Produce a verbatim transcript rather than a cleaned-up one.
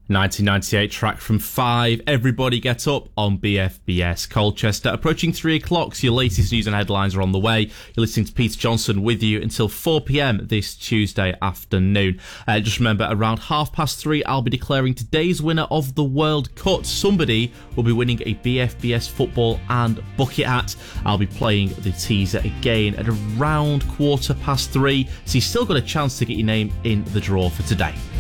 nineteen ninety-eight track from Five, Everybody Get Up on B F B S Colchester. Approaching three o'clock, so your latest news and headlines are on the way. You're listening to Peter Johnson with you until four p.m. this Tuesday afternoon. Uh, just remember, around half past three, I'll be declaring today's winner of the World Cup. Somebody will be winning a B F B S football and bucket hat. I'll be playing the teaser again at around quarter past three, so you've still got a chance to get your name in the draw for today.